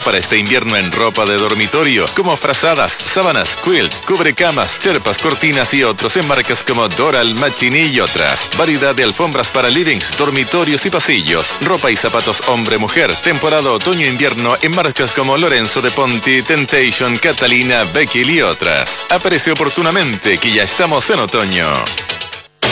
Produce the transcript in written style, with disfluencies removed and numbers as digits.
para este invierno en ropa de dormitorio, como frazadas, sábanas, quilt, cubrecamas, cherpas, cortinas y otros en marcas como Doral, Machini y otras. Variedad de alfombras para livings, dormitorios y pasillos. Ropa y zapatos hombre-mujer. Temporada otoño-invierno en marcas como Lorenzo de Ponti, Temptation, Catalina, Becky y otras. Aparece oportunamente que ya estamos en otoño.